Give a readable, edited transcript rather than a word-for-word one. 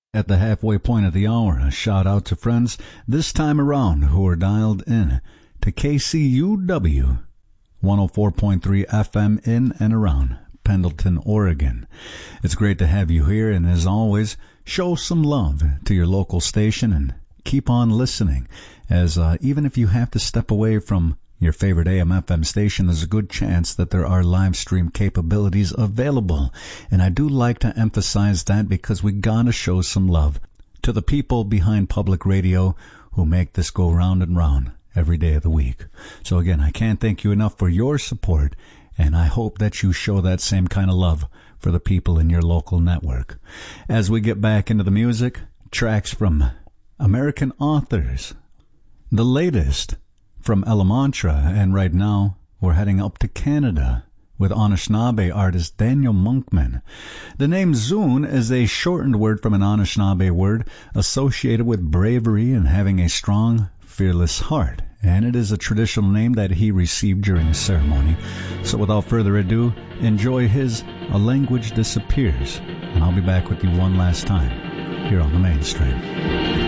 At the halfway point of the hour, a shout out to friends this time around who are dialed in to KCUW 104.3 FM in and around Pendleton, Oregon. It's great to have you here, and as always, show some love to your local station and keep on listening, as even if you have to step away from your favorite AM/FM station, there's a good chance that there are live stream capabilities available. And I do like to emphasize that because we gotta show some love to the people behind public radio who make this go round and round every day of the week. So again, I can't thank you enough for your support, and I hope that you show that same kind of love for the people in your local network. As we get back into the music, tracks from American authors, the latest from Elamantra, and right now we're heading up to Canada with Anishinaabe artist Daniel Monkman. The name Zune is a shortened word from an Anishinaabe word associated with bravery and having a strong, fearless heart, and it is a traditional name that he received during a ceremony. So without further ado, enjoy his A Language Disappears, and I'll be back with you one last time here on the Mainstream.